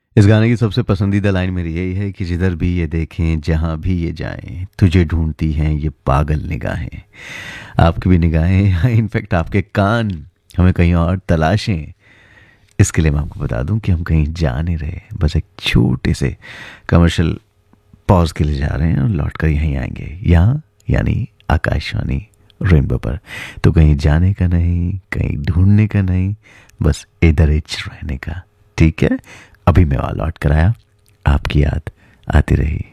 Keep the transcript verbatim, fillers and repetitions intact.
इस गाने की सबसे पसंदीदा लाइन मेरी यही है कि जिधर भी ये देखें जहां भी ये जाएं तुझे ढूंढती हैं ये पागल निगाहें। आपकी भी निगाहें, इनफैक्ट आपके कान हमें कहीं और तलाशें। इसके लिए मैं आपको बता दूं कि हम कहीं जा नहीं रहे, बस एक छोटे से कमर्शियल पॉज के लिए जा रहे हैं और लौट कर यहीं आएंगे, यहाँ यानी आकाशवाणी रेनबो पर। तो कहीं जाने का नहीं, कहीं ढूंढने का नहीं, बस इधर हिच रहने का। ठीक है, अभी मैं वहाँ लौट कर आया, आपकी याद आती रही।